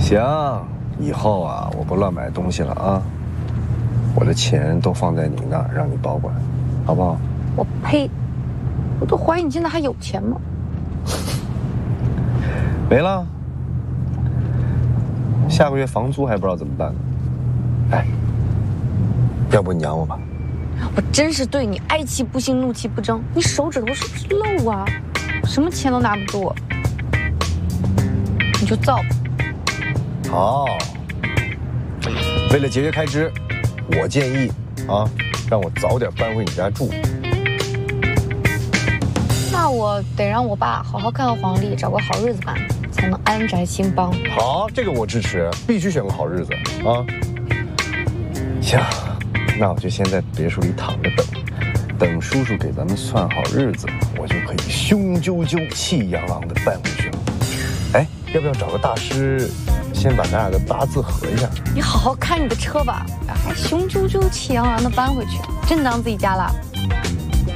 行，以后啊，我不乱买东西了啊。我的钱都放在你那儿，让你保管，好不好？ 我呸！我都怀疑你现在还有钱吗？ 没了。下个月房租还不知道怎么办呢。哎，要不你养我吧？ 我真是对你哀其不幸，怒其不争。你手指头是不是漏啊？什么钱都拿不住，你就造吧。 好，为了节约开支，我建议啊，让我早点搬回你家住。 那我得让我爸好好看看皇帝，找个好日子办，才能安宅兴邦。 好，这个我支持，必须选个好日子啊。行，那我就先在别墅里躺着等叔叔给咱们算好日子，我就可以雄赳赳气昂昂的搬回去了。哎，要不要找个大师，先把咱俩的八字合一下？ 你好好开你的车吧，还雄赳赳气昂昂的搬回去，真当自己家了。